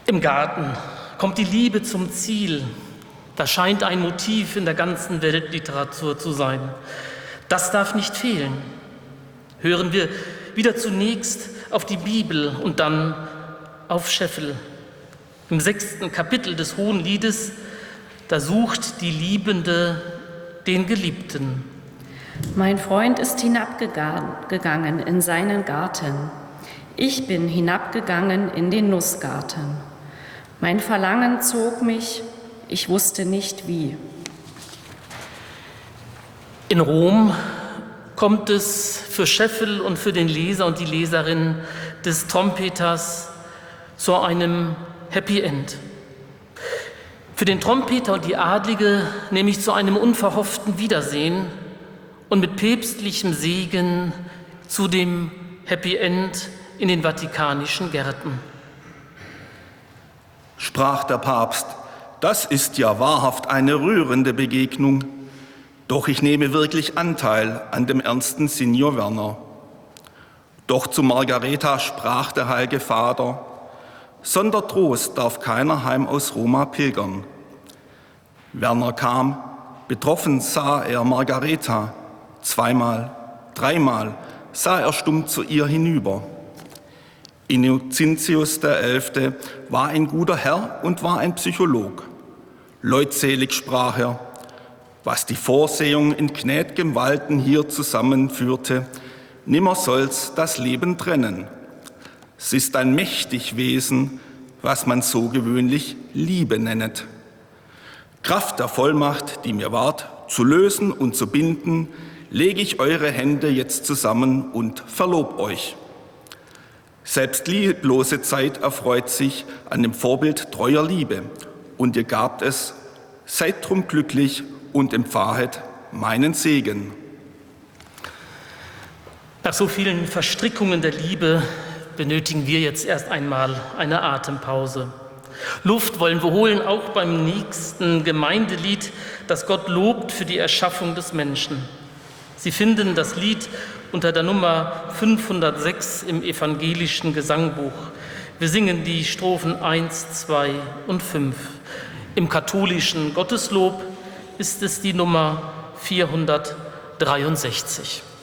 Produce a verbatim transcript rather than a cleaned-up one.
Im Garten kommt die Liebe zum Ziel. Das scheint ein Motiv in der ganzen Weltliteratur zu sein. Das darf nicht fehlen. Hören wir wieder zunächst auf die Bibel und dann auf Scheffel. Im sechsten Kapitel des Hohenliedes, da sucht die Liebende den Geliebten. Mein Freund ist hinabgegangen in seinen Garten. Ich bin hinabgegangen in den Nussgarten. Mein Verlangen zog mich, ich wusste nicht wie. In Rom kommt es für Scheffel und für den Leser und die Leserin des Trompeters zu einem Happy End. Für den Trompeter und die Adlige nämlich zu einem unverhofften Wiedersehen und mit päpstlichem Segen zu dem Happy End in den vatikanischen Gärten. Sprach der Papst, das ist ja wahrhaft eine rührende Begegnung. Doch ich nehme wirklich Anteil an dem ernsten Senior Werner. Doch zu Margareta sprach der Heilige Vater, sonder Trost darf keiner heim aus Roma pilgern. Werner kam, betroffen sah er Margareta, zweimal, dreimal sah er stumm zu ihr hinüber. Innocentius der Elfte war ein guter Herr und war ein Psycholog. Leutselig sprach er, was die Vorsehung in gnäd'gem Walten hier zusammenführte, nimmer soll's das Leben trennen. Es ist ein mächtig Wesen, was man so gewöhnlich Liebe nennet. Kraft der Vollmacht, die mir ward, zu lösen und zu binden, lege ich eure Hände jetzt zusammen und verlob euch. Selbst lieblose Zeit erfreut sich an dem Vorbild treuer Liebe, und ihr gabt es, seid drum glücklich und empfahet meinen Segen. Nach so vielen Verstrickungen der Liebe benötigen wir jetzt erst einmal eine Atempause. Luft wollen wir holen, auch beim nächsten Gemeindelied, das Gott lobt für die Erschaffung des Menschen. Sie finden das Lied unter der Nummer fünfhundertsechs im evangelischen Gesangbuch. Wir singen die Strophen eins, zwei und fünf. Im katholischen Gotteslob ist es die Nummer vierhundertdreiundsechzig.